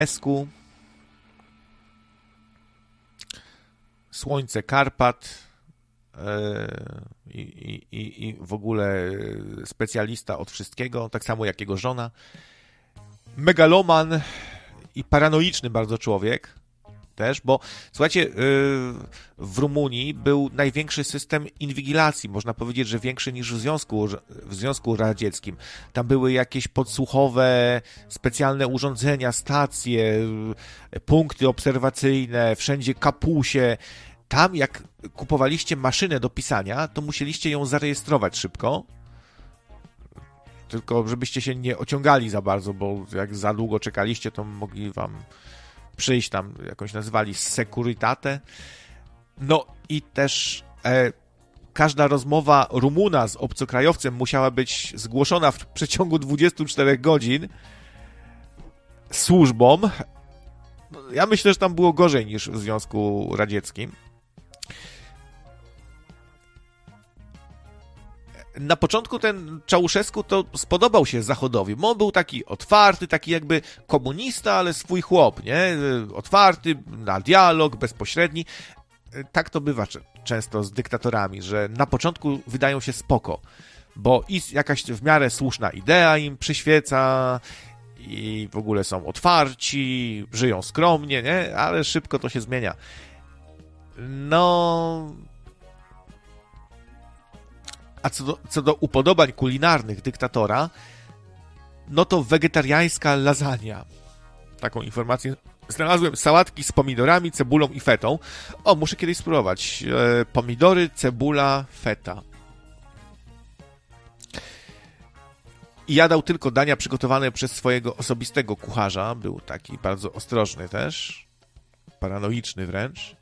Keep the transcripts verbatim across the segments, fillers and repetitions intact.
Esku, słońce Karpat i, i, i w ogóle specjalista od wszystkiego, tak samo jak jego żona. Megaloman i paranoiczny bardzo człowiek też, bo słuchajcie, w Rumunii był największy system inwigilacji, można powiedzieć, że większy niż w Związku, w Związku Radzieckim. Tam były jakieś podsłuchowe, specjalne urządzenia, stacje, punkty obserwacyjne, wszędzie kapusie. Tam jak kupowaliście maszynę do pisania, to musieliście ją zarejestrować szybko, tylko żebyście się nie ociągali za bardzo, bo jak za długo czekaliście, to mogli wam przyjść tam, jakąś nazwali Securitate. No i też e, każda rozmowa Rumuna z obcokrajowcem musiała być zgłoszona w przeciągu dwudziestu czterech godzin służbom. Ja myślę, że tam było gorzej niż w Związku Radzieckim. Na początku ten Czałszewski to spodobał się Zachodowi, bo on był taki otwarty, taki jakby komunista, ale swój chłop, nie? Otwarty na dialog, bezpośredni. Tak to bywa często z dyktatorami, że na początku wydają się spoko, bo i jakaś w miarę słuszna idea im przyświeca i w ogóle są otwarci, żyją skromnie, nie? Ale szybko to się zmienia. No... A co do, co do upodobań kulinarnych dyktatora, no to wegetariańska lasagna. Taką informację znalazłem. Sałatki z pomidorami, cebulą i fetą. O, muszę kiedyś spróbować. E, pomidory, cebula, feta. I jadał tylko dania przygotowane przez swojego osobistego kucharza. Był taki bardzo ostrożny też. Paranoiczny wręcz.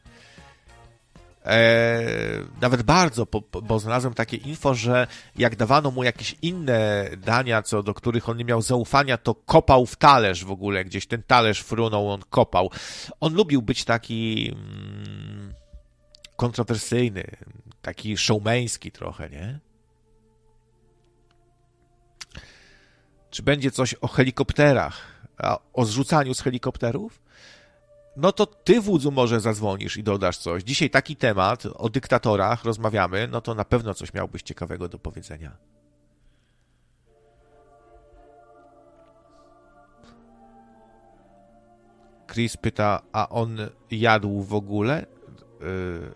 E, nawet bardzo, bo, bo znalazłem takie info, że jak dawano mu jakieś inne dania, co do których on nie miał zaufania, to kopał w talerz w ogóle, gdzieś ten talerz frunął, on kopał. On lubił być taki mm, kontrowersyjny, taki showmeński trochę, nie? Czy będzie coś o helikopterach, a o zrzucaniu z helikopterów? No to ty, wódzu, może zadzwonisz i dodasz coś. Dzisiaj taki temat, o dyktatorach rozmawiamy, no to na pewno coś miałbyś ciekawego do powiedzenia. Chris pyta, a on jadł w ogóle? Yy...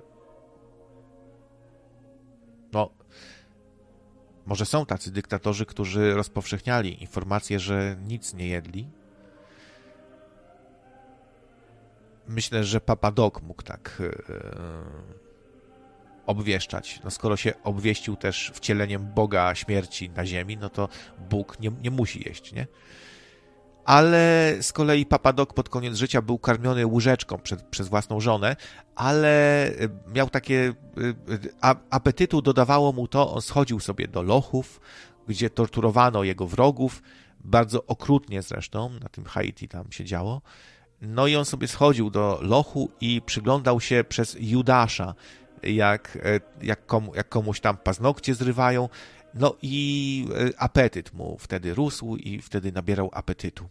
No, może są tacy dyktatorzy, którzy rozpowszechniali informację, że nic nie jedli? Myślę, że Papa Doc mógł tak yy, obwieszczać. No skoro się obwieścił też wcieleniem Boga śmierci na ziemi, no to Bóg nie, nie musi jeść, nie? Ale z kolei Papa Doc pod koniec życia był karmiony łyżeczką przed, przez własną żonę, ale miał takie... Yy, a, apetytu dodawało mu to, on schodził sobie do lochów, gdzie torturowano jego wrogów, bardzo okrutnie zresztą, na tym Haiti tam się działo. No i on sobie schodził do lochu i przyglądał się przez Judasza, jak, jak, komu, jak komuś tam paznokcie zrywają. No i apetyt mu wtedy rósł i wtedy nabierał apetytu.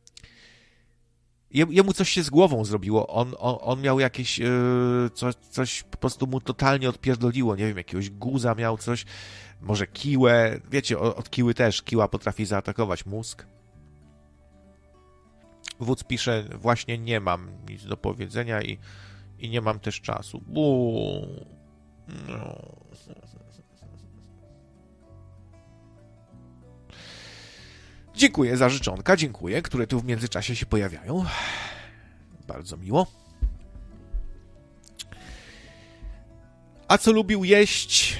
Jemu coś się z głową zrobiło. On, on, on miał jakieś... Yy, coś, coś po prostu mu totalnie odpierdoliło. Nie wiem, jakiegoś guza miał coś. Może kiłę. Wiecie, od kiły też. Kiła potrafi zaatakować mózg. Wódz pisze, właśnie nie mam nic do powiedzenia i, i nie mam też czasu. Buu. No. Dziękuję za życzonka, dziękuję, które tu w międzyczasie się pojawiają. Bardzo miło. A co lubił jeść?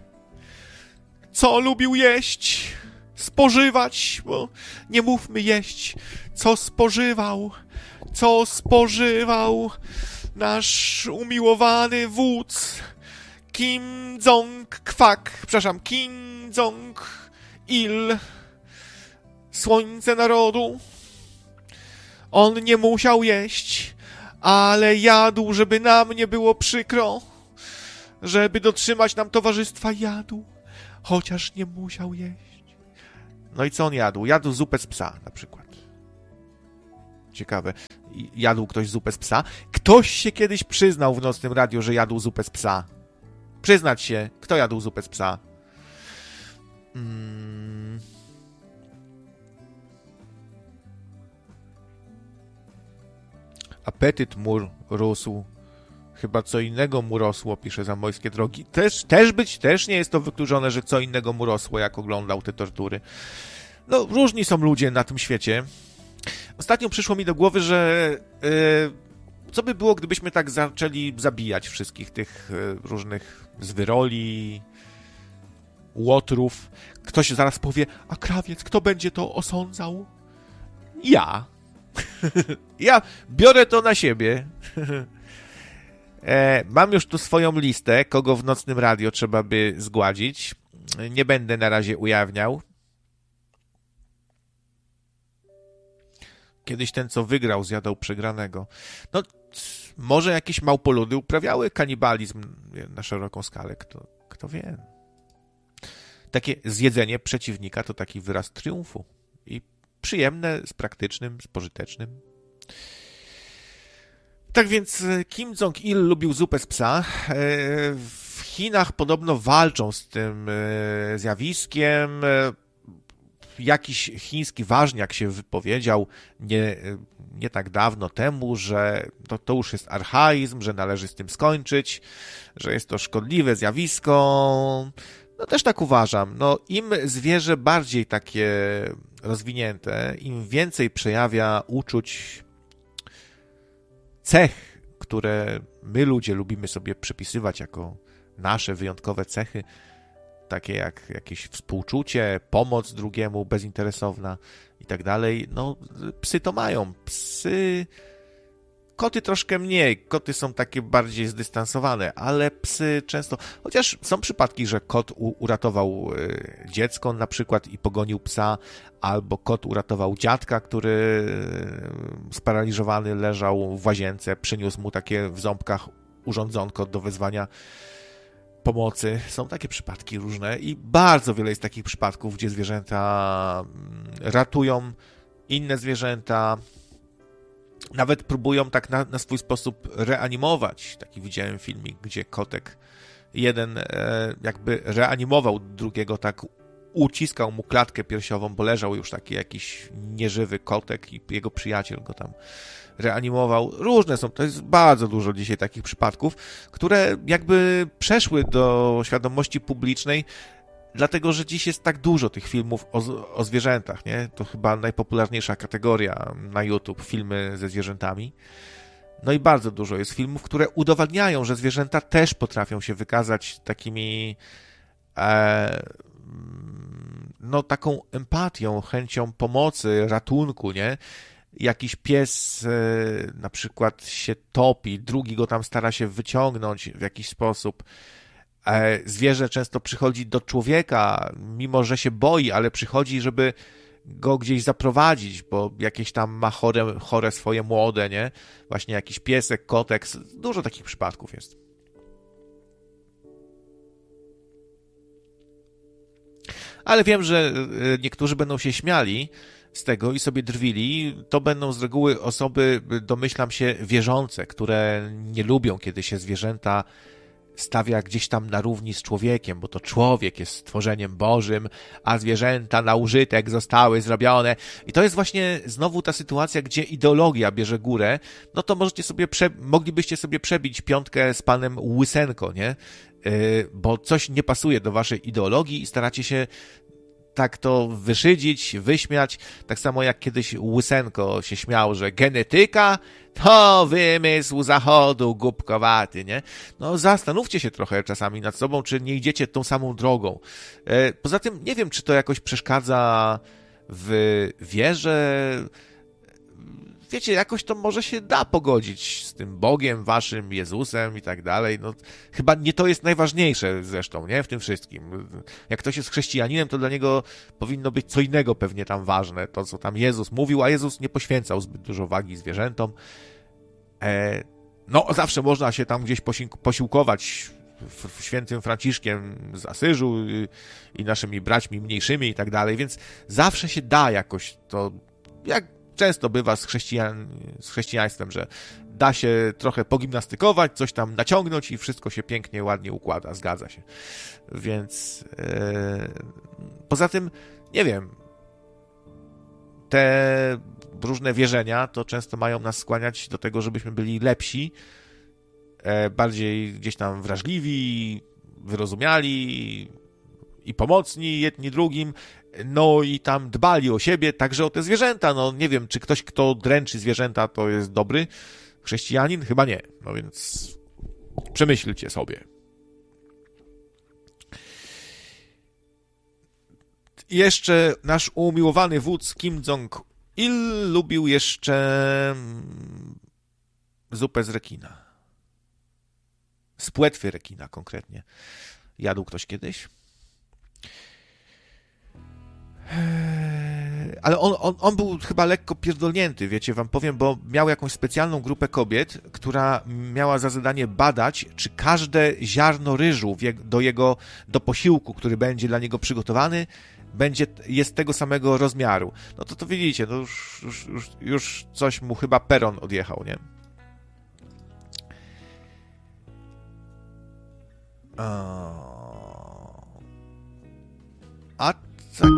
Co lubił jeść? Spożywać, bo nie mówmy jeść. Co spożywał? Co spożywał nasz umiłowany wódz? Kim Jong-kwak, przepraszam, Kim Jong-il, słońce narodu. On nie musiał jeść, ale jadł, żeby nam nie było przykro. Żeby dotrzymać nam towarzystwa, jadł, chociaż nie musiał jeść. No i co on jadł? Jadł zupę z psa na przykład. ciekawe. Jadł ktoś zupę z psa? Ktoś się kiedyś przyznał w Nocnym Radiu, że jadł zupę z psa. Przyznać się, kto jadł zupę z psa? Hmm. Apetyt mu rósł. Chyba co innego mu rosło, pisze Zamojskie Drogi. Też, też być, też nie jest to wykluczone, że co innego mu rosło, jak oglądał te tortury. No, różni są ludzie na tym świecie. Ostatnio przyszło mi do głowy, że yy, co by było, gdybyśmy tak zaczęli zabijać wszystkich tych yy, różnych zwyroli, łotrów. Ktoś zaraz powie, a krawiec, kto będzie to osądzał? Ja. Ja biorę to na siebie. e, mam już tu swoją listę, kogo w Nocnym Radio trzeba by zgładzić. Nie będę na razie ujawniał. Kiedyś ten, co wygrał, zjadał przegranego. No, może jakieś małpoludy uprawiały kanibalizm na szeroką skalę. Kto, kto wie. Takie zjedzenie przeciwnika to taki wyraz triumfu. I przyjemne, z praktycznym, z pożytecznym. Tak więc Kim Jong-il lubił zupę z psa. W Chinach podobno walczą z tym zjawiskiem. Jakiś chiński ważniak się wypowiedział nie, nie tak dawno temu, że to, to już jest archaizm, że należy z tym skończyć, że jest to szkodliwe zjawisko. No też tak uważam. No, im zwierzę bardziej takie rozwinięte, im więcej przejawia uczuć, cech, które my ludzie lubimy sobie przypisywać jako nasze wyjątkowe cechy, takie jak jakieś współczucie, pomoc drugiemu, bezinteresowna i tak dalej. No, psy to mają. Psy... Koty troszkę mniej. Koty są takie bardziej zdystansowane, ale psy często... Chociaż są przypadki, że kot u- uratował y, dziecko na przykład i pogonił psa, albo kot uratował dziadka, który y, sparaliżowany leżał w łazience, przyniósł mu takie w ząbkach urządzonko do wezwania pomocy. Są takie przypadki różne i bardzo wiele jest takich przypadków, gdzie zwierzęta ratują inne zwierzęta, nawet próbują tak na, na swój sposób reanimować. Taki widziałem filmik, gdzie kotek jeden e, jakby reanimował drugiego, tak uciskał mu klatkę piersiową, bo leżał już taki jakiś nieżywy kotek i jego przyjaciel go tam reanimował. Różne są, to jest bardzo dużo dzisiaj takich przypadków, które jakby przeszły do świadomości publicznej, dlatego, że dziś jest tak dużo tych filmów o, o zwierzętach, nie? To chyba najpopularniejsza kategoria na YouTube, filmy ze zwierzętami. No i bardzo dużo jest filmów, które udowadniają, że zwierzęta też potrafią się wykazać takimi e, no taką empatią, chęcią pomocy, ratunku, nie? Jakiś pies e, na przykład się topi, drugi go tam stara się wyciągnąć w jakiś sposób. E, zwierzę często przychodzi do człowieka, mimo że się boi, ale przychodzi, żeby go gdzieś zaprowadzić, bo jakieś tam ma chore, chore swoje młode, nie? Właśnie jakiś piesek, kotek, dużo takich przypadków jest. Ale wiem, że niektórzy będą się śmiali z tego i sobie drwili. To będą z reguły osoby, domyślam się, wierzące, które nie lubią, kiedy się zwierzęta stawia gdzieś tam na równi z człowiekiem, bo to człowiek jest stworzeniem Bożym, a zwierzęta na użytek zostały zrobione. I to jest właśnie znowu ta sytuacja, gdzie ideologia bierze górę. No to możecie sobie prze... moglibyście sobie przebić piątkę z panem Łysenko, nie? Yy, bo coś nie pasuje do waszej ideologii i staracie się tak to wyszydzić, wyśmiać, tak samo jak kiedyś Łysenko się śmiał, że genetyka to wymysł Zachodu głupkowaty, nie? No zastanówcie się trochę czasami nad sobą, czy nie idziecie tą samą drogą. Poza tym nie wiem, czy to jakoś przeszkadza w wierze. Wiecie, jakoś to może się da pogodzić z tym Bogiem waszym, Jezusem i tak dalej. No, chyba nie to jest najważniejsze zresztą, nie? W tym wszystkim. Jak ktoś jest chrześcijaninem, to dla niego powinno być co innego pewnie tam ważne. To, co tam Jezus mówił, a Jezus nie poświęcał zbyt dużo wagi zwierzętom. E, no, zawsze można się tam gdzieś posiłkować świętym Franciszkiem z Asyżu i, i naszymi braćmi mniejszymi i tak dalej, więc zawsze się da jakoś to... Jak często bywa z, chrześcijan, z chrześcijaństwem, że da się trochę pogimnastykować, coś tam naciągnąć i wszystko się pięknie, ładnie układa, zgadza się. Więc e, poza tym, nie wiem, te różne wierzenia to często mają nas skłaniać do tego, żebyśmy byli lepsi, e, bardziej gdzieś tam wrażliwi, wyrozumiali i pomocni jedni drugim, no i tam dbali o siebie, także o te zwierzęta. No nie wiem, czy ktoś, kto dręczy zwierzęta, to jest dobry chrześcijanin? Chyba nie. No więc przemyślcie sobie. I jeszcze nasz umiłowany wódz Kim Jong-il lubił jeszcze zupę z rekina. Z płetwy rekina konkretnie. Jadł ktoś kiedyś? Ale on, on, on był chyba lekko pierdolnięty, wiecie, wam powiem, bo miał jakąś specjalną grupę kobiet, która miała za zadanie badać, czy każde ziarno ryżu do jego, do posiłku, który będzie dla niego przygotowany, będzie, jest tego samego rozmiaru. No to to widzicie, no już, już, już, już coś mu chyba peron odjechał, nie? A taki...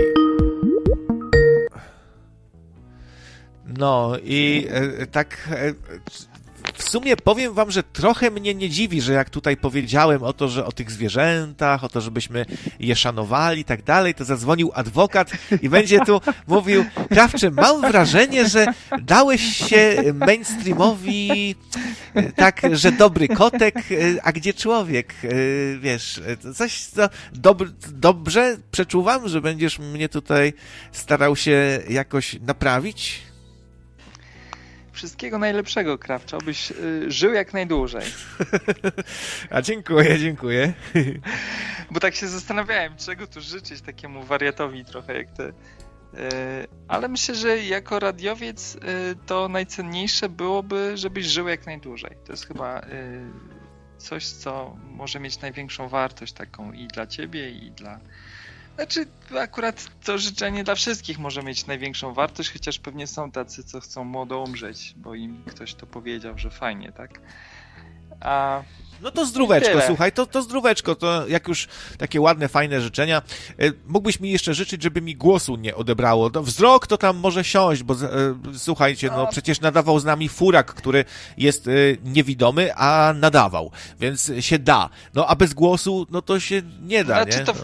No i e, tak e, w sumie powiem wam, że trochę mnie nie dziwi, że jak tutaj powiedziałem o to, że o tych zwierzętach, o to, żebyśmy je szanowali i tak dalej, to zadzwonił adwokat i będzie tu mówił: Krawcze, mam wrażenie, że dałeś się mainstreamowi tak, że dobry kotek, a gdzie człowiek, wiesz, coś co dob- dobrze przeczuwam, że będziesz mnie tutaj starał się jakoś naprawić. Wszystkiego najlepszego, Krawcze, abyś y, żył jak najdłużej. A dziękuję, dziękuję. Bo tak się zastanawiałem, czego tu życzyć takiemu wariatowi trochę jak ty. Y, ale myślę, że jako radiowiec y, to najcenniejsze byłoby, żebyś żył jak najdłużej. To jest chyba y, coś, co może mieć największą wartość taką i dla ciebie, i dla... Znaczy, akurat to życzenie dla wszystkich może mieć największą wartość, chociaż pewnie są tacy, co chcą młodo umrzeć, bo im ktoś to powiedział, że fajnie, tak? A... No to zdróweczko, słuchaj, to, to zdróweczko, to jak już takie ładne, fajne życzenia. Mógłbyś mi jeszcze życzyć, żeby mi głosu nie odebrało. No, wzrok to tam może siąść, bo e, słuchajcie, no przecież nadawał z nami Furak, który jest e, niewidomy, a nadawał, więc się da. No a bez głosu, no to się nie da, znaczy, nie? To... No.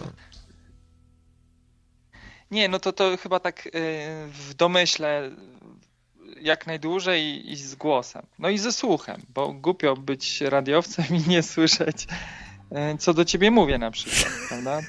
Nie, no to to chyba tak yy, w domyśle jak najdłużej i z głosem. No i ze słuchem, bo głupio być radiowcem i nie słyszeć, yy, co do ciebie mówię na przykład, prawda?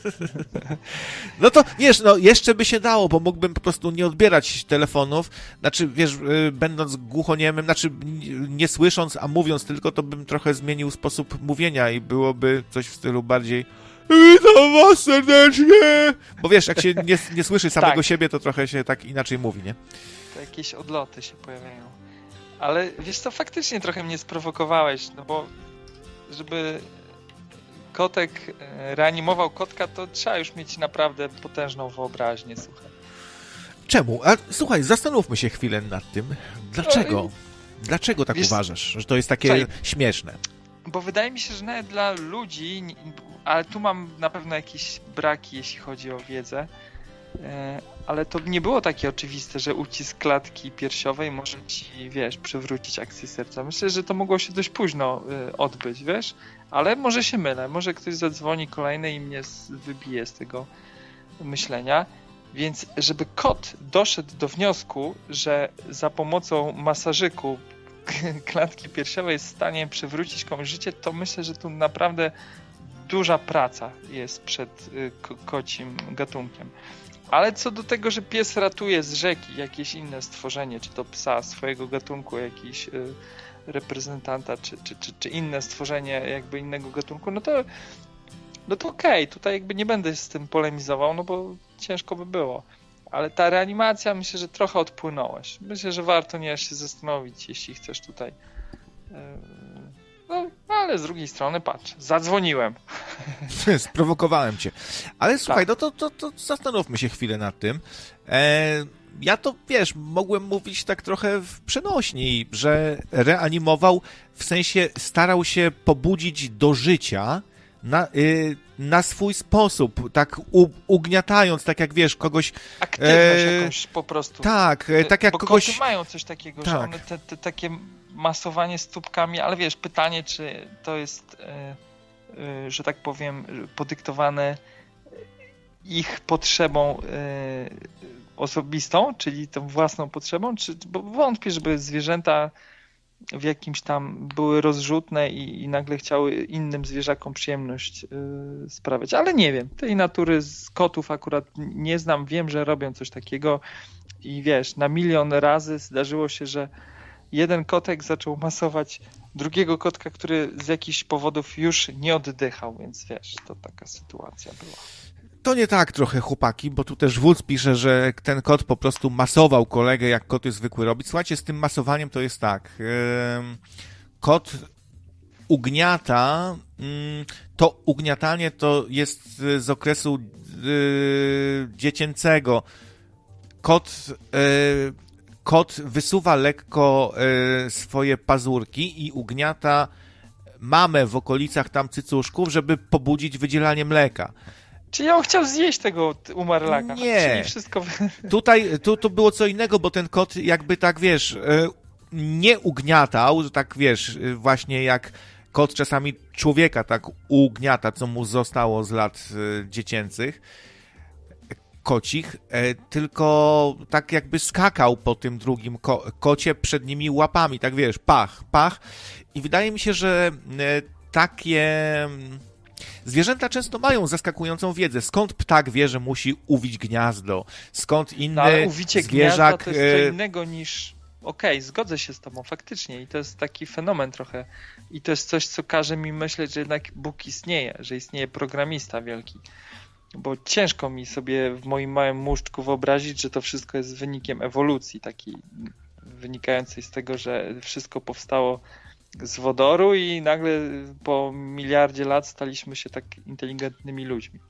No to wiesz, no jeszcze by się dało, bo mógłbym po prostu nie odbierać telefonów, znaczy wiesz, yy, będąc głuchoniemym, znaczy nie słysząc, a mówiąc tylko, to bym trochę zmienił sposób mówienia i byłoby coś w stylu bardziej: witam was serdecznie! Bo wiesz, jak się nie, nie słyszy samego tak. siebie, to trochę się tak inaczej mówi, nie? To jakieś odloty się pojawiają. Ale wiesz co, faktycznie trochę mnie sprowokowałeś, no bo żeby kotek reanimował kotka, to trzeba już mieć naprawdę potężną wyobraźnię, słuchaj. Czemu? A słuchaj, zastanówmy się chwilę nad tym. Dlaczego? No, Dlaczego tak wiesz, uważasz, że to jest takie słuchaj, śmieszne? Bo wydaje mi się, że nawet dla ludzi, ale tu mam na pewno jakieś braki, jeśli chodzi o wiedzę, ale to nie było takie oczywiste, że ucisk klatki piersiowej może ci, wiesz, przywrócić akcję serca. Myślę, że to mogło się dość późno odbyć, wiesz, ale może się mylę, może ktoś zadzwoni kolejny i mnie wybije z tego myślenia. Więc żeby kot doszedł do wniosku, że za pomocą masażyku klatki piersiowej jest w stanie przywrócić komuś życie, to myślę, że tu naprawdę duża praca jest przed kocim gatunkiem. Ale co do tego, że pies ratuje z rzeki jakieś inne stworzenie, czy to psa swojego gatunku, jakiś reprezentanta, czy, czy, czy, czy inne stworzenie jakby innego gatunku, no to no to okej, okay, tutaj jakby nie będę z tym polemizował, no bo ciężko by było. Ale ta reanimacja, myślę, że trochę odpłynąłeś. Myślę, że warto nie się zastanowić, jeśli chcesz tutaj. No, ale z drugiej strony, patrz, zadzwoniłem. Sprowokowałem cię. Ale słuchaj, tak. no to, to, to zastanówmy się chwilę nad tym. E, ja to, wiesz, mogłem mówić tak trochę w przenośni, że reanimował, w sensie starał się pobudzić do życia na, y, na swój sposób, tak u, ugniatając, tak jak, wiesz, kogoś... Aktywność e, jakąś po prostu. Tak, e, tak jak Bo kogoś... koty mają coś takiego, tak. że one te, te takie masowanie stópkami, ale wiesz, pytanie, czy to jest, e, e, że tak powiem, podyktowane ich potrzebą e, osobistą, czyli tą własną potrzebą, czy, bo wątpię, żeby zwierzęta w jakimś tam były rozrzutne i, i nagle chciały innym zwierzakom przyjemność yy, sprawiać, ale nie wiem, tej natury z kotów akurat nie znam, wiem, że robią coś takiego i wiesz, na milion razy zdarzyło się, że jeden kotek zaczął masować drugiego kotka, który z jakichś powodów już nie oddychał, więc wiesz, to taka sytuacja była. To nie tak trochę, chłopaki, bo tu też Wódz pisze, że ten kot po prostu masował kolegę, jak koty zwykły robić. Słuchajcie, z tym masowaniem to jest tak. Yy, kot ugniata, yy, to ugniatanie to jest z okresu yy, dziecięcego. Kot, yy, kot wysuwa lekko yy, swoje pazurki i ugniata mamę w okolicach tam cycuszków, żeby pobudzić wydzielanie mleka. Czyli on chciał zjeść tego umarlaka. Nie. Czyli wszystko... Tutaj tu, tu było co innego, bo ten kot jakby tak, wiesz, nie ugniatał, tak wiesz, właśnie jak kot czasami człowieka tak ugniata, co mu zostało z lat dziecięcych, kocich, tylko tak jakby skakał po tym drugim ko- kocie przednimi łapami, tak wiesz, pach, pach. I wydaje mi się, że takie... Zwierzęta często mają zaskakującą wiedzę. Skąd ptak wie, że musi uwić gniazdo? Skąd inny no, ale uwicie zwierzak... gniazda to jest co innego niż... Okej, okay, zgodzę się z tobą, faktycznie. I to jest taki fenomen trochę. I to jest coś, co każe mi myśleć, że jednak Bóg istnieje, że istnieje programista wielki. Bo ciężko mi sobie w moim małym muszczku wyobrazić, że to wszystko jest wynikiem ewolucji, takiej wynikającej z tego, że wszystko powstało z wodoru i nagle po miliardzie lat staliśmy się tak inteligentnymi ludźmi.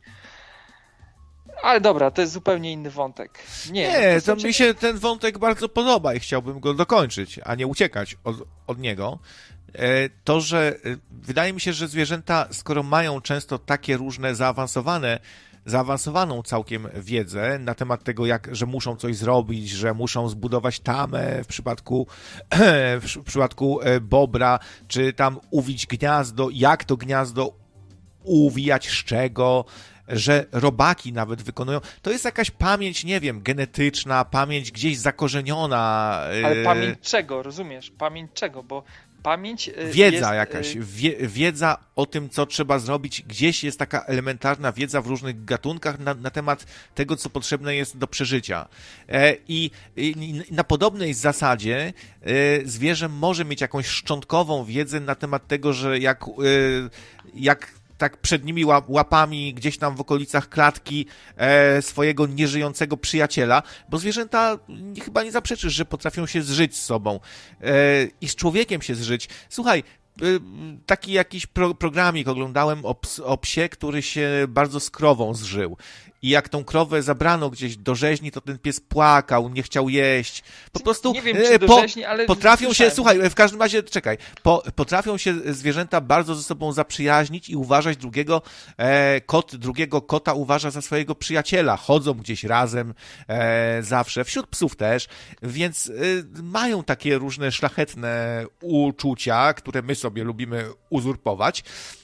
Ale dobra, to jest zupełnie inny wątek. Nie, nie no, to mi się ten wątek bardzo podoba i chciałbym go dokończyć, a nie uciekać od, od niego. To, że wydaje mi się, że zwierzęta, skoro mają często takie różne zaawansowane zaawansowaną całkiem wiedzę na temat tego, jak, że muszą coś zrobić, że muszą zbudować tamę w przypadku, w przypadku bobra, czy tam uwić gniazdo, jak to gniazdo uwijać, z czego, że robaki nawet wykonują. To jest jakaś pamięć, nie wiem, genetyczna, pamięć gdzieś zakorzeniona. Ale pamięć czego, rozumiesz? Pamięć czego, bo pamięć wiedza jest... jakaś, wie, wiedza o tym, co trzeba zrobić. Gdzieś jest taka elementarna wiedza w różnych gatunkach na, na temat tego, co potrzebne jest do przeżycia. E, i, I na podobnej zasadzie e, zwierzę może mieć jakąś szczątkową wiedzę na temat tego, że jak, e, jak tak przednimi łapami gdzieś tam w okolicach klatki e, swojego nieżyjącego przyjaciela, bo zwierzęta chyba nie zaprzeczysz, że potrafią się zżyć z sobą e, i z człowiekiem się zżyć. Słuchaj, e, taki jakiś pro, programik oglądałem o, ps, o psie, który się bardzo z krową zżył. I jak tą krowę zabrano gdzieś do rzeźni, to ten pies płakał, nie chciał jeść. Po prostu nie wiem, czy do po, rzeźni, ale potrafią słyszałem. się, słuchaj, w każdym razie, czekaj, po, potrafią się zwierzęta bardzo ze sobą zaprzyjaźnić i uważać drugiego, e, kot drugiego kota uważa za swojego przyjaciela. Chodzą gdzieś razem e, zawsze, wśród psów też, więc e, mają takie różne szlachetne uczucia, które my sobie lubimy uzurpować.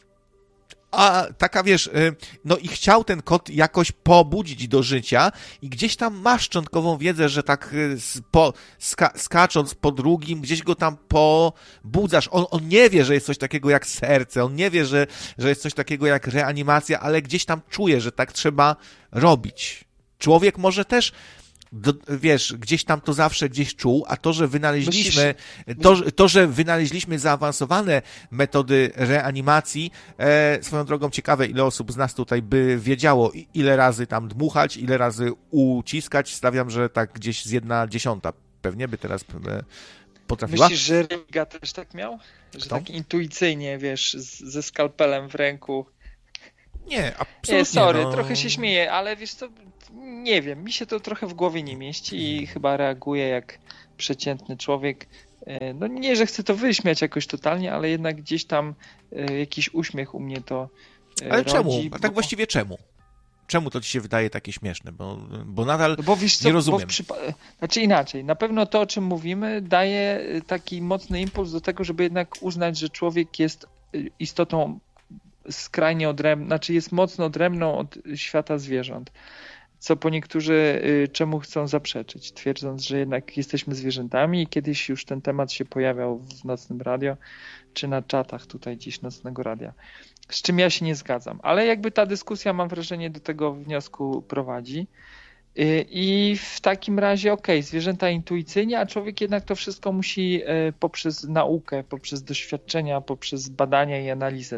A taka, wiesz, no i chciał ten kot jakoś pobudzić do życia i gdzieś tam ma szczątkową wiedzę, że tak po, ska, skacząc po drugim, gdzieś go tam pobudzasz. On, on nie wie, że jest coś takiego jak serce, on nie wie, że, że jest coś takiego jak reanimacja, ale gdzieś tam czuje, że tak trzeba robić. Człowiek może też... Do, wiesz, gdzieś tam to zawsze gdzieś czuł, a to, że wynaleźliśmy, Myślisz... to, to, że wynaleźliśmy zaawansowane metody reanimacji, e, swoją drogą ciekawe, ile osób z nas tutaj by wiedziało, ile razy tam dmuchać, ile razy uciskać. Stawiam, że tak gdzieś z jedna dziesiąta pewnie by teraz e, potrafiła. Myślisz, że Riga też tak miał? Że Kto? tak intuicyjnie, wiesz, z, ze skalpelem w ręku Nie, absolutnie. Nie, sorry, no... trochę się śmieję, ale wiesz co, nie wiem, mi się to trochę w głowie nie mieści i chyba reaguję jak przeciętny człowiek. No nie, że chcę to wyśmiać jakoś totalnie, ale jednak gdzieś tam jakiś uśmiech u mnie to Ale rodzi, czemu? A tak bo... właściwie czemu? Czemu to ci się wydaje takie śmieszne? Bo, bo nadal bo wiesz co, nie rozumiem. Bo w przypa- znaczy inaczej, na pewno to, o czym mówimy, daje taki mocny impuls do tego, żeby jednak uznać, że człowiek jest istotą skrajnie odrębną, znaczy jest mocno odrębną od świata zwierząt. Co po niektórzy czemu chcą zaprzeczyć, twierdząc, że jednak jesteśmy zwierzętami i kiedyś już ten temat się pojawiał w Nocnym Radio, czy na czatach tutaj dziś Nocnego Radia. Z czym ja się nie zgadzam. Ale jakby ta dyskusja, mam wrażenie, do tego wniosku prowadzi. I w takim razie, okej, okay, zwierzęta intuicyjnie, a człowiek jednak to wszystko musi poprzez naukę, poprzez doświadczenia, poprzez badania i analizę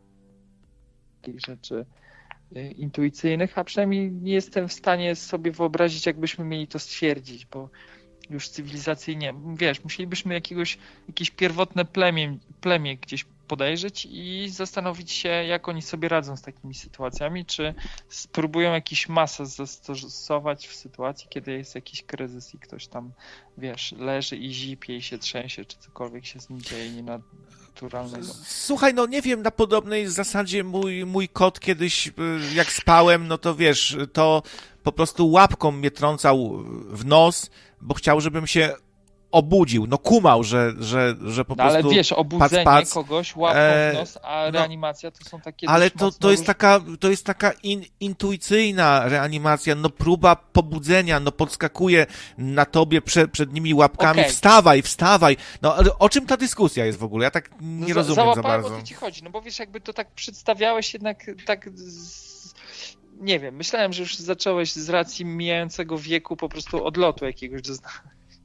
takich rzeczy intuicyjnych, a przynajmniej nie jestem w stanie sobie wyobrazić, jakbyśmy mieli to stwierdzić, bo już cywilizacyjnie, wiesz, musielibyśmy jakiegoś, jakieś pierwotne plemię, plemię gdzieś podejrzeć i zastanowić się, jak oni sobie radzą z takimi sytuacjami, czy spróbują jakiś masę zastosować w sytuacji, kiedy jest jakiś kryzys i ktoś tam, wiesz, leży i zipie i się trzęsie, czy cokolwiek się z nim dzieje nienaturalnego. Słuchaj, no nie wiem, na podobnej zasadzie mój, mój kot kiedyś, jak spałem, no to wiesz, to po prostu łapką mnie trącał w nos, bo chciał, żebym się obudził, no kumał, że, że, że po no, prostu... Ale wiesz, obudzenie pac, pac, kogoś łapką w nos, a reanimacja to są takie... Ale to, to jest róż... taka, to jest taka in, intuicyjna reanimacja, no próba pobudzenia, no podskakuje na tobie prze, przed nimi łapkami, okay. wstawaj, wstawaj, no ale o czym ta dyskusja jest w ogóle? Ja tak nie no, rozumiem za, za bardzo. O co ci chodzi, no bo wiesz, jakby to tak przedstawiałeś jednak tak... Z... Nie wiem, myślałem, że już zacząłeś z racji mijającego wieku po prostu odlotu jakiegoś doznania.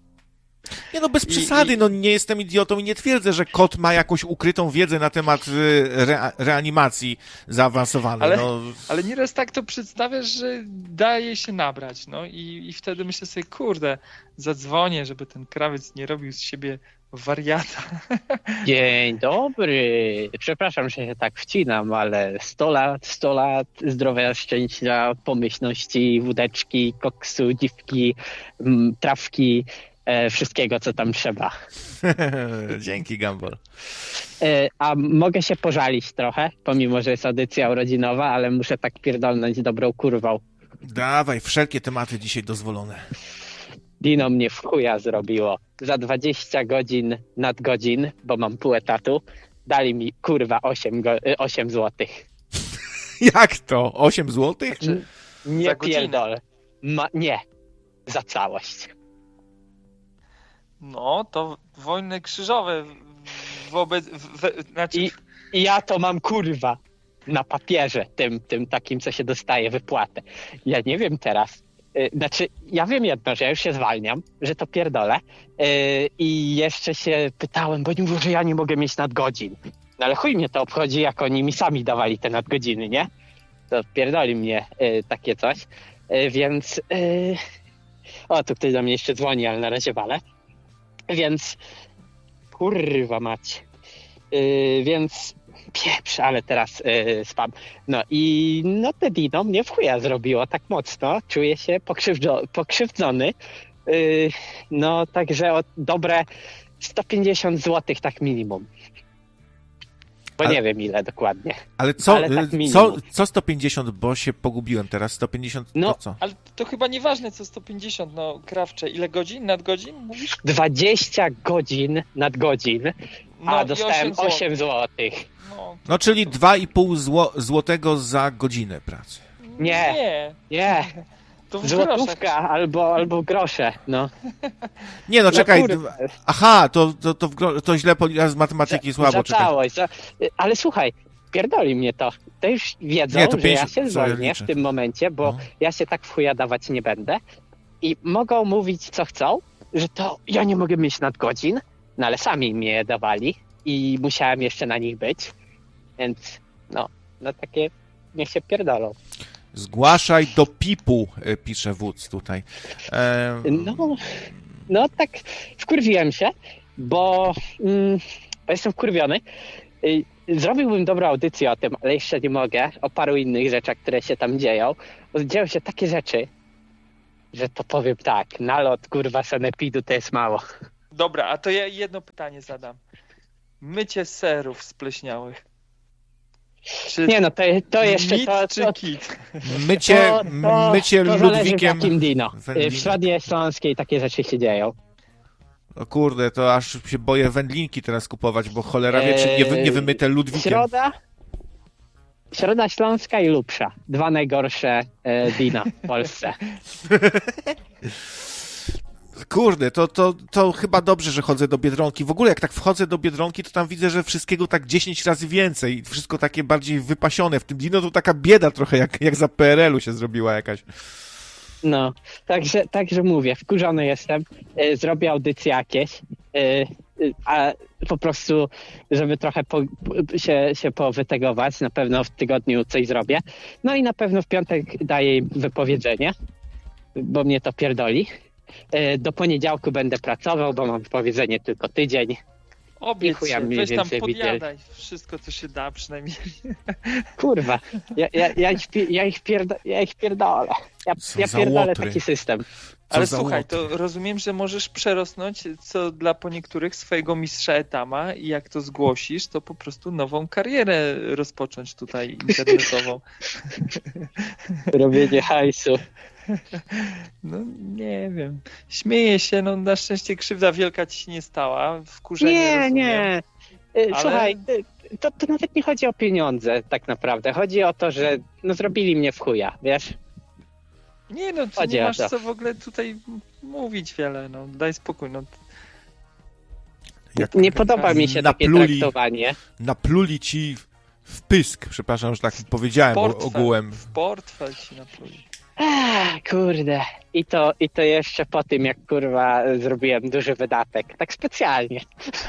Nie no, bez przesady, I, no nie jestem idiotą i nie twierdzę, że kot ma jakąś ukrytą wiedzę na temat re, reanimacji zaawansowanej. Ale, no. ale nieraz tak to przedstawiasz, że daje się nabrać, no i, i wtedy myślę sobie, kurde, zadzwonię, żeby ten krawiec nie robił z siebie wariata. Dzień dobry. Przepraszam, że się tak wcinam, ale sto lat, sto lat zdrowia, szczęścia, pomyślności, wódeczki, koksu, dziwki, m, trawki, e, wszystkiego, co tam trzeba. Dzięki, Gumball. E, a mogę się pożalić trochę, pomimo, że jest audycja urodzinowa, ale muszę tak pierdolnąć dobrą kurwą. Dawaj, wszelkie tematy dzisiaj dozwolone. Dino mnie w chuja zrobiło. Za dwadzieścia godzin nadgodzin, bo mam pół etatu, dali mi kurwa osiem złotych. Jak to? osiem złotych? Znaczy, nie pierdolę. Ma, nie. Za całość. No, to wojny krzyżowe wobec... W, znaczy... I, I ja to mam kurwa na papierze, tym, tym takim, co się dostaje, wypłatę. Ja nie wiem teraz. Znaczy, ja wiem jedno, że ja już się zwalniam, że to pierdolę yy, i jeszcze się pytałem, bo nie mówią, że ja nie mogę mieć nadgodzin. No ale chuj mnie to obchodzi, jak oni mi sami dawali te nadgodziny, nie? To pierdoli mnie yy, takie coś, yy, więc... Yy... O, tu ktoś do mnie jeszcze dzwoni, ale na razie walę. Więc... Kurwa mać. Yy, więc... Pieprz, ale teraz yy, spam. No i no te Dino mnie w chuja zrobiło tak mocno. Czuję się pokrzywdzo- pokrzywdzony. Yy, no także o dobre sto pięćdziesiąt złotych tak minimum. Bo ale, nie wiem ile dokładnie. Ale co, ale tak co, co sto pięćdziesiąt, bo się pogubiłem teraz. sto pięćdziesiąt no, to co? Ale to chyba nieważne co sto pięćdziesiąt, no krawcze. Ile godzin? Nadgodzin mówisz? dwadzieścia godzin nadgodzin, no, a dostałem osiem złotych. No, no czyli to... dwa i pół zło, złotego za godzinę pracy. Nie, nie. nie. To w Złotówka albo, albo grosze, no. Nie no, czekaj. No, aha, to, to, to, w gro... to źle, z matematyki za, słabo, za czekaj. Całość, za... Ale słuchaj, pierdoli mnie to. To już wiedzą, nie, to że ja się zwolnię w tym momencie, bo no. ja się tak w chuja dawać nie będę. I mogą mówić co chcą, że to ja nie mogę mieć nadgodzin, no ale sami mnie je dawali i musiałem jeszcze na nich być. Więc no, no takie niech się pierdolą. Zgłaszaj do pipu, pisze wódz tutaj. Ehm... No, no tak wkurwiłem się, bo mm, jestem wkurwiony. zrobiłbym dobrą audycję o tym, ale jeszcze nie mogę, o paru innych rzeczach, które się tam dzieją, bo dzieją się takie rzeczy, że to powiem tak, nalot kurwa sanepidu to jest mało. Dobra, a to ja jedno pytanie zadam. Mycie serów spleśniałych. Czy Nie no, to, to jeszcze... mit to, czy to, kit? Mycie, to, to, mycie to zależy w Ludwikiem... jakim dino. Wędlinem. W Środzie Śląskiej takie rzeczy się dzieją. O kurde, to aż się boję wędlinki teraz kupować, bo cholera wie, czy nie, wy, nie wymyte Ludwikiem. Środa, Środa Śląska i Lubsza. Dwa najgorsze e, dina w Polsce. Kurde, to, to, to chyba dobrze, że chodzę do Biedronki. W ogóle jak tak wchodzę do Biedronki, to tam widzę, że wszystkiego tak dziesięć razy więcej. Wszystko takie bardziej wypasione. W tym Dino to taka bieda trochę, jak, jak za P R L u się zrobiła jakaś. No, także, także mówię, wkurzony jestem. E, zrobię audycje jakieś, e, e, a po prostu, żeby trochę po, po, się, się powytegować, na pewno w tygodniu coś zrobię. No i na pewno w piątek daję im wypowiedzenie, bo mnie to pierdoli. Do poniedziałku będę pracował, bo mam wypowiedzenie tylko tydzień. Obiec chuja się, mniej weź tam więcej podjadaj. Wszystko, co się da przynajmniej. Kurwa, ja, ja, ja, ich, pi- ja, ich, pierdo, ja ich pierdolę. Ja, Co ja za pierdolę łotry. taki system. Co Ale za słuchaj, łotry. to rozumiem, że możesz przerosnąć, co dla po niektórych swojego mistrza Etama i jak to zgłosisz, to po prostu nową karierę rozpocząć tutaj internetową. Robienie hajsu. No nie wiem. Śmieję się, no na szczęście krzywda wielka ci się nie stała. Wkurzenie Nie, rozumiem. nie. Y, Ale- Słuchaj, y, to, to nawet nie chodzi o pieniądze tak naprawdę. Chodzi o to, że no, zrobili mnie w chuja, wiesz? Nie no, ty Chodzi nie o masz to. co w ogóle tutaj mówić wiele, no daj spokój, no. Jak Nie podoba mi się takie napluli, traktowanie. napluli ci w pysk, przepraszam, że tak powiedziałem o- Portfel, ogółem. w portfel ci napluli. Ach, kurde. I to, I to jeszcze po tym, jak kurwa zrobiłem duży wydatek. Tak specjalnie.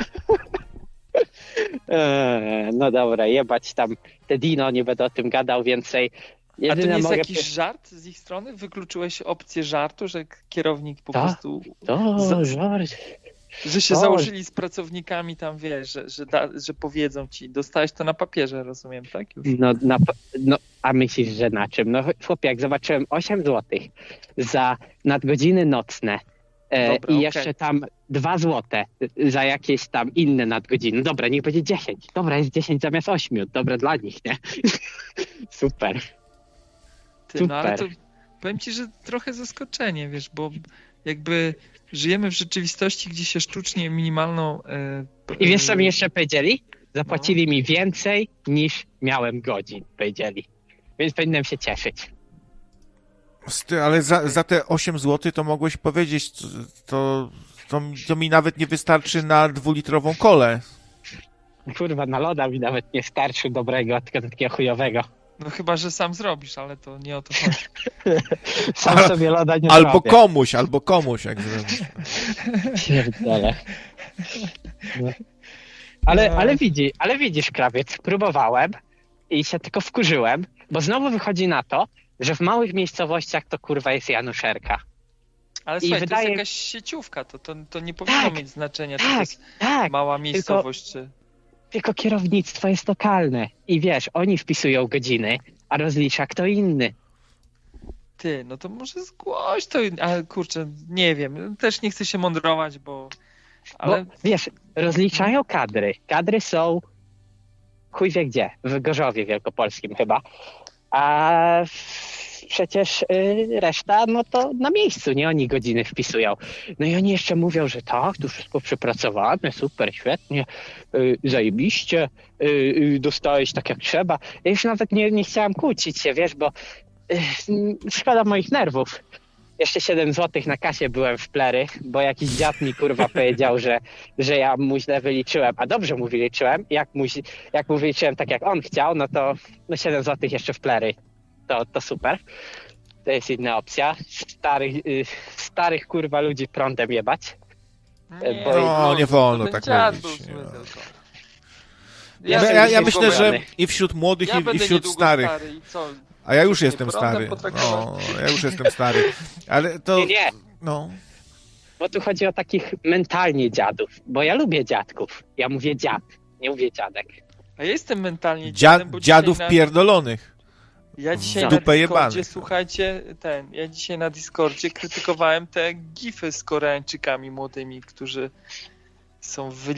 Eee, no dobra, jebać tam te Dino, nie będę o tym gadał więcej. A to Jedyne nie jest mogę... jakiś żart z ich strony? Wykluczyłeś opcję żartu, że kierownik po Tak. prostu... To, Za- żart. Że się O. założyli z pracownikami tam, wiesz, że, że, da, że powiedzą ci. Dostałeś to na papierze, rozumiem, tak? Już. No, na, no, a myślisz, że na czym? No chłopie, jak zobaczyłem osiem złotych za nadgodziny nocne e, Dobra, i okej. jeszcze tam dwa złote za jakieś tam inne nadgodziny. Dobra, niech będzie dziesięć. Dobra, jest dziesięć zamiast ośmiu. Dobre dla nich, nie? Super. Ty, no ale to super. powiem ci, że trochę zaskoczenie, wiesz, bo jakby żyjemy w rzeczywistości, gdzie się sztucznie minimalną... E, I wiesz, co e, mi jeszcze powiedzieli? Zapłacili mi więcej niż miałem godzin, powiedzieli. Więc powinienem się cieszyć. Sty, ale za, za te osiem złotych to mogłeś powiedzieć, to, to, to, to mi nawet nie wystarczy na dwulitrową kolę. Kurwa, na loda mi nawet nie starczy dobrego, tylko takiego chujowego. No chyba, że sam zrobisz, ale to nie o to chodzi. Sam Ale- sobie loda nie Albo zrobię. komuś, albo komuś, jak zrobisz. Pierdolę. No. Ale, No. ale, widzi, ale widzisz, krawiec, próbowałem i się tylko wkurzyłem, bo znowu wychodzi na to, że w małych miejscowościach to kurwa jest Januszerka. Ale I słuchaj, to wydaje- jest jakaś sieciówka, to, to, to nie powinno Tak, mieć znaczenia, czy to Tak, jest tak, mała miejscowość, czy... tylko kierownictwo jest lokalne. I wiesz, oni wpisują godziny, a rozlicza kto inny. Ty, no to może zgłoś to, ale kurczę, nie wiem, też nie chcę się mądrować, bo... Ale Bo wiesz, rozliczają kadry. Kadry są chuj wie gdzie, w Gorzowie Wielkopolskim chyba. A przecież y, reszta, no to na miejscu, nie? Oni godziny wpisują. No i oni jeszcze mówią, że tak, tu wszystko przepracowane, super, świetnie, y, zajebiście, y, y, dostałeś tak jak trzeba. Ja już nawet nie, nie chciałam kłócić się, wiesz, bo y, szkoda moich nerwów. Jeszcze siedem złotych na kasie byłem w plery, bo jakiś dziad mi kurwa powiedział, że, że ja mu źle wyliczyłem, a dobrze mu wyliczyłem. Jak mu, jak mu wyliczyłem tak jak on chciał, no to no siedem złotych jeszcze w plery. To, to super. To jest inna opcja. Starych, y, starych kurwa ludzi prądem jebać. nie, bo- No, nie wolno ten tak dziad mówić, był nie zły ma. tylko. Ja, Ja ja, ja jestem myślę, że zgubiony. i wśród młodych, Ja i, i będę wśród niedługo starych. stary i co? A ja już Nie jestem prądem stary. potraktować? No, ja już jestem stary. Ale to... Nie, nie, No. bo tu chodzi o takich mentalnie dziadów, bo ja lubię dziadków. Ja mówię dziad, nie mówię dziadek. A ja jestem mentalnie Dzia- dziadem, bo dziadów dzisiaj na, pierdolonych. ja dzisiaj w na dupę Discordzie, jebanych. słuchajcie, ten, ja dzisiaj na Discordzie krytykowałem te gify z Koreańczykami młodymi, którzy są wy